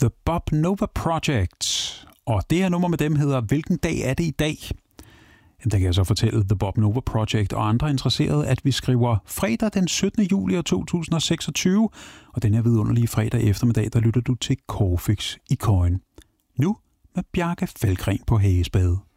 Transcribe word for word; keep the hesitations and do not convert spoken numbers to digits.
The Bob Nova Project. Og det her nummer med dem hedder Hvilken dag er det i dag? Jamen, der kan jeg så fortælle The Bob Nova Project og andre interesserede, at vi skriver fredag den syttende juli to tusind seksogtyve, og den her vidunderlige fredag eftermiddag, der lytter du til Corfix i Coin. Nu med Bjarke Falkgren på Hagespade.